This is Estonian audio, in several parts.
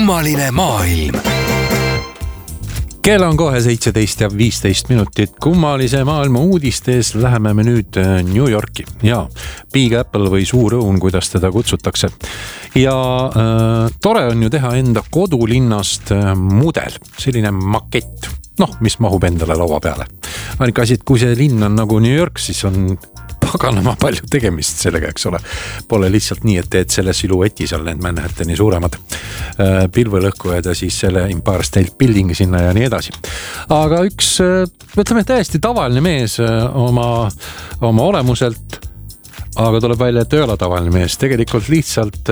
Kummaline maailm. Kell on kohe 17 ja 15 minutit. Kummalise maailma uudistes läheme me nüüd New Yorki. Ja Big Apple või suur õun, kuidas teda kutsutakse. Ja tore on ju teha enda kodulinnast mudel, selline makett, mis mahub endale laua peale. Ainuke asi, et kui see linn on nagu New York, siis on paganama palju tegemist sellega, eks ole. Pole lihtsalt nii, et teed selle silueti seal need Manhattani suuremad pilvelõhkujad ja siis selle Empire State Buildingi sinna ja nii edasi. Aga üks, ütleme, täiesti tavaline mees oma olemuselt, aga tuleb välja, et ei ole tavaline mees. Tegelikult lihtsalt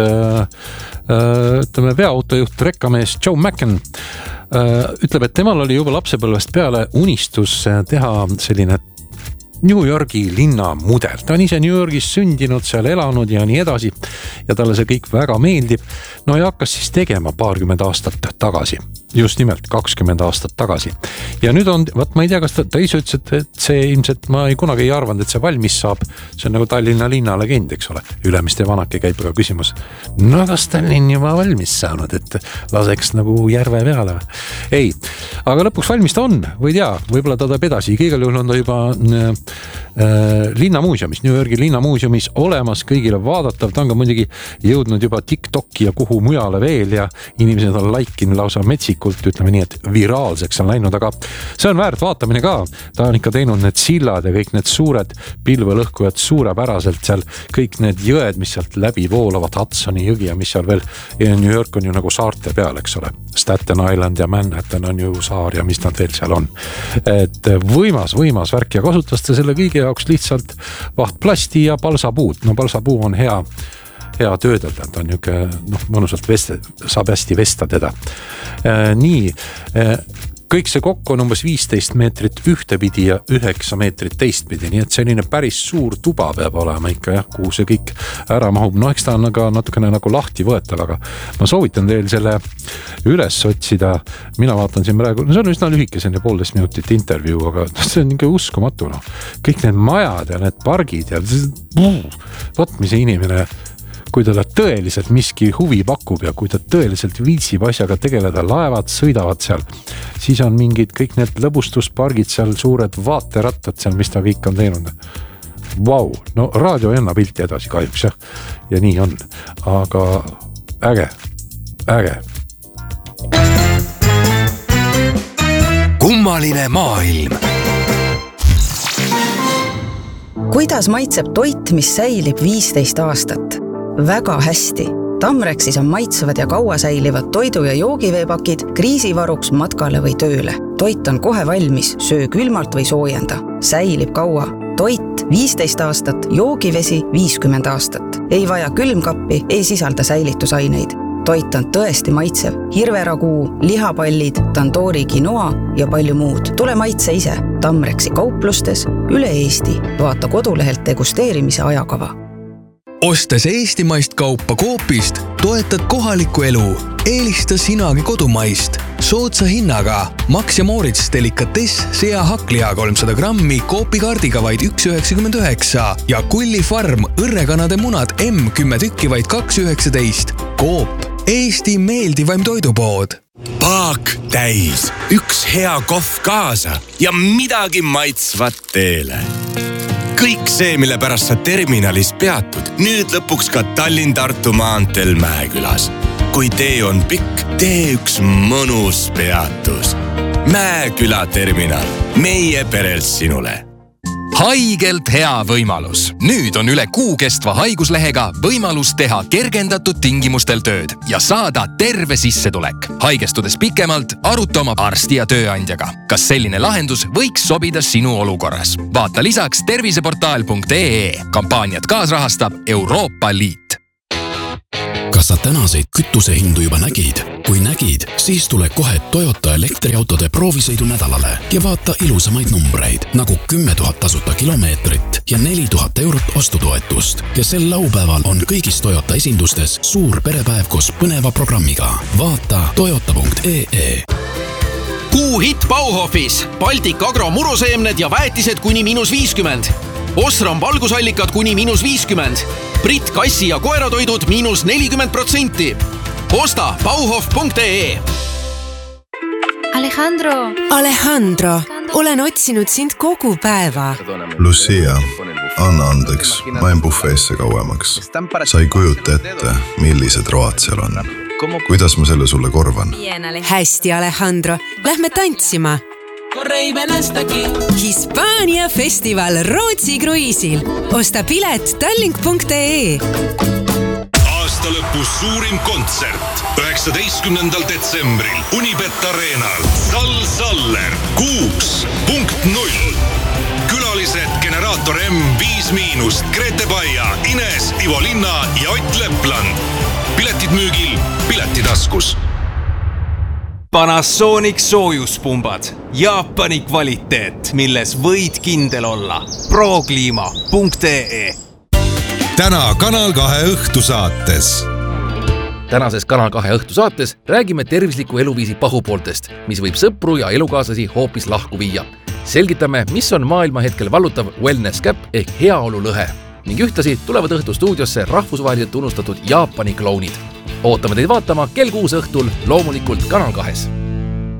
ütleme, veoautojuht, rekkamees Joe Macken ütleb, et temal oli juba lapsepõlvest peale unistus teha selline New Yorgi linna mudel. Ta on ise New Yorgis sündinud, seal elanud ja nii edasi. Ja talle see kõik väga meeldib. Ja hakkas siis tegema 20 aastat tagasi. Just nimelt 20 aastat tagasi. Ja nüüd on, ma ei tea, kas ta ise ütles, et see ilmselt ma kunagi ei arvanud, et see valmis saab. See on nagu Tallinna linna legend, eks ole. Ülemiste vanake käib ka küsimus. Kas Tallinn juba valmis saanud, et laseks nagu järve peale? Ei, aga lõpuks valmis ta on, või tea, võib-olla ta teeb edasi. Igal juhul on ta juba linnamuuseumis, New Yorgi linnamuuseumis olemas kõigile vaadatav. Ta on ka muidugi jõudnud juba TikToki ja kuhu mujale veel ja inimesed on laikinud lausa metsikult, ütleme nii, et viraalseks on läinud, aga see on väärt vaatamine ka. Ta on ikka teinud need sillad ja kõik need suured pilvelõhkujad suurepäraselt seal, kõik need jõed, mis sealt läbi voolavad, Hudsoni jõgi ja mis seal veel, New York on ju nagu saarte peal, eks ole. Staten Island ja Manhattan on ju saar ja mis nad veel seal on. Et võimas värk ja kasutas ta selle kõige jaoks lihtsalt vahtplasti ja palsapuud. Palsapuu on hea töödelda, ta on niuke, mõnusalt saab hästi vesta teda. Nii, kõik see kokku on umbes 15 meetrit ühtepidi ja 9 meetrit teistpidi, nii et selline päris suur tuba peab olema ikka, kuhu see kõik ära mahub. Eks ta on aga natukene nagu lahti võetav, aga ma soovitan teil selle üles otsida. Mina vaatan siin praegu, see on üsna lühike, selline 15 minutit intervjuu, aga see on niisugune uskumatu. Kõik need majad ja need pargid ja võt, mis inimene, kui ta tõeliselt miski huvi pakub ja kui ta tõeliselt viitsib asjaga tegeleda, laevad sõidavad seal, siis on mingid kõik need lõbustuspargid seal, suured vaaterattad seal, mis ta kõik on teinud. Vau, raadio ei anna pilti edasi kahjuks, ja nii on, aga äge. Kummaline maailm. Kuidas maitseb toit, mis säilib 15 aastat? Väga hästi. Tamreksis on maitsevad ja kaua säilivad toidu- ja joogiveepakid kriisivaruks matkale või tööle. Toit on kohe valmis, söö külmalt või soojenda. Säilib kaua. Toit 15 aastat, joogivesi 50 aastat. Ei vaja külmkappi, ei sisalda säilitusaineid. Toit on tõesti maitsev. Hirveraguu, lihapallid, tandoori quinoa ja palju muud. Tule maitse ise. Tamreksi kauplustes üle Eesti. Vaata kodulehelt degusteerimise ajakava. Ostes eestimaist kaupa Coopist, toetad kohalikku elu. Eelista sinagi kodumaist. Soodsa hinnaga Max ja Moritz delikatess sea hakkliha 300 grammi Coopi kaardiga vaid 1,99 ja Kulli Farm õrrekanade munad M 10 tükki vaid 2,19. Coop, Eesti meeldivaim toidupood. Paak täis, üks hea kohv kaasa ja midagi maitsvat teele. Kõik see, mille pärast sa terminalis peatud, nüüd lõpuks ka Tallinn-Tartu maanteel Mäekülas. Kui tee on pikk, tee üks mõnus peatus. Mäeküla terminal, meie perelt sinule. Haigelt hea võimalus. Nüüd on üle kuu kestva haiguslehega võimalus teha kergendatud tingimustel tööd ja saada terve sissetulek. Haigestudes pikemalt, aruta oma arsti ja tööandjaga. Kas selline lahendus võiks sobida sinu olukorras? Vaata lisaks terviseportaal.ee. Kampaaniat kaasrahastab Euroopa Liit. Kas sa tänaseid kütusehindu juba nägid? Kui nägid, siis tule kohe Toyota elektriautode proovisõidu nädalale ja vaata ilusamaid numbreid, nagu 10 000 tasuta kilomeetrit ja 4 000 eurot ostutoetust. Ja sel laupäeval on kõigis Toyota esindustes suur perepäev koos põneva programmiga. Vaata toyota.ee. Kuu hitt Bauhofis. Baltic Agro muruseemned ja väetised kuni -50. Osram valgusallikad kuni -50. Brit kassi- ja koeratoidud -40%. Osta bauhof.ee. Alejandro, olen otsinud sind kogu päeva. Lucia, anna andeks, ma jäin bufeesse kauemaks. Sa ei kujuta ette, millised road seal on. Kuidas ma selle sulle korvan? Hästi, Alejandro, lähme tantsima. Hispaania festival Rootsi kruiisil. Osta pilet tallink.ee. Aastalõpus suurim kontsert 19. detsembril Unibet Arenal Saller 6.0. Külalised Generaator M, 5-, Grete Baia, Ines, Ivo Linna ja Ott Lepland. Piletid müügil Piletitaskus. Panasonic soojuspumbad. Jaapani kvaliteet, milles võid kindel olla. Prokliima.ee. Täna Kanal 2 õhtusaates. Tänases Kanal 2 õhtusaates räägime tervisliku eluviisi pahupooltest, mis võib sõpru ja elukaaslasi hoopis lahku viia. Selgitame, mis on maailma hetkel vallutav wellness gap ehk heaolulõhe. Ning ühtasi tulevad õhtu stuudiosse rahvusvaheliselt tunnustatud Jaapani klounid. Ootame teid vaatama kell 6 õhtul loomulikult Kanal 2.